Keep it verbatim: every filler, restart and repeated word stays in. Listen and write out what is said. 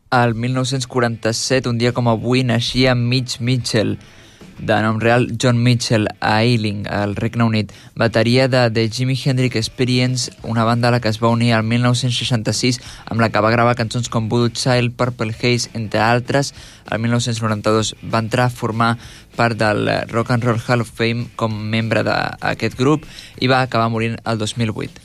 Al mil nou-cents quaranta-set, un dia com avui, naixia Mitch Mitchell, de nom real John Mitchell, a Ealing, al Regne Unit, bateria de The Jimi Hendrix Experience, una banda a la que es va unir al mil nou-cents seixanta-sis, amb la que va gravar cançons com Voodoo Child, Purple Haze, entre altres. Al mil nou-cents noranta-dos va entrar a formar part del Rock and Roll Hall of Fame com membre d'aquest grup i va acabar morint el dos mil vuit.